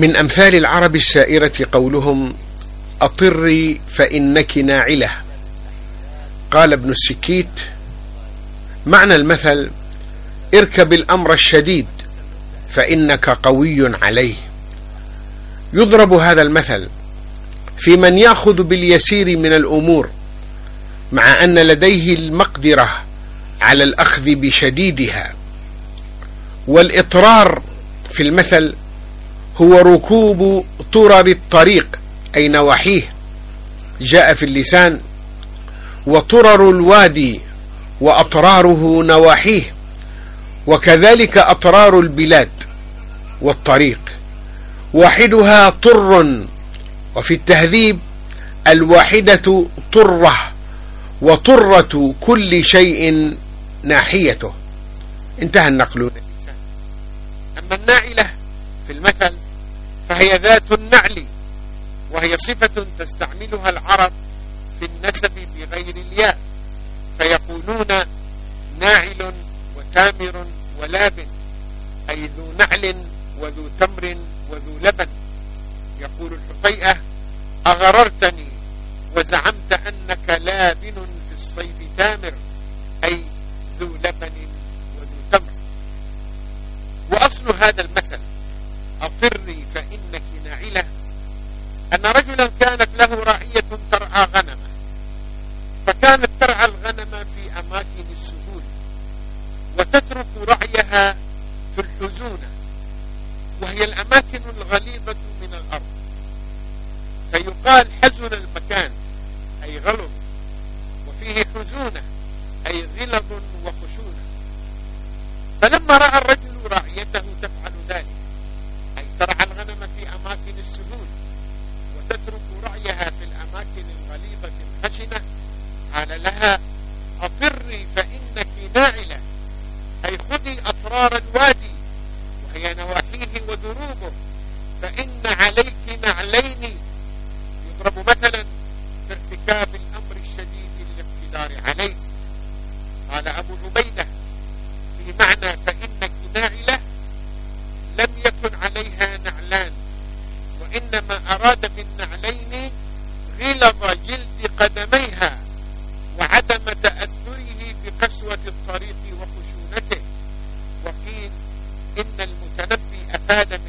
من أمثال العرب السائرة قولهم: أطري فإنك ناعلة. قال ابن السكيت: معنى المثل: اركب الأمر الشديد فإنك قوي عليه. يضرب هذا المثل في من يأخذ باليسير من الأمور مع أن لديه المقدرة على الأخذ بشديدها. والإطرار في المثل هو ركوب طرر الطريق أي نواحيه، جاء في اللسان: وطرر الوادي وأطراره نواحيه. وكذلك أطرار البلاد والطريق، واحدها طر. وفي التهذيب: الواحدة طرة، وطرة كل شيء ناحيته. انتهى النقل. أما الناعلة في المثل فهي ذات النعل، وهي صفة تستعملها العرب في النسب بغير الياء، فيقولون ناعل وتامر ولاب، أي ذو نعل وذو تمر وذو لبن. يقول الحطيئة: أغررتني وزعمت أنك لابن في الصيف تامر، أي ذو لبن وذو تمر. وأصل هذا المثل أطري فإنك ناعلة أن رجلا كانت له رعية ترعى غنمه، فكانت ترعى الغنم في أماكن السهول وتترك رعيها في الحزونة، وهي الأماكن الغليظة من الأرض، فيقال حزن المكان أي غلظ، وفيه حزونة أي غلظ وخشونة. فلما رأى الرجل رعيته تفعل ذلك، أي ترعى الغنم في أماكن السهول وتترك رعيها في الأماكن الغليظة الخشنة، قال لها: أطري فإنك ناعلة، أي خذي أطرار الوادي وهي نواحيه ودروبه، فإن عليك نعلين. يضرب مثلا في ارتكاب الأمر الشديد الاقتدار عليه. قال أبو عبيدة في معنى فإنك ناعلة: لم يكن عليها نعلان، وإنما أراد بالنعلين غلظ جلد قدميها وعدم تأثره بقسوة الطريق وخشونته. وقيل إن المتنبي أفاد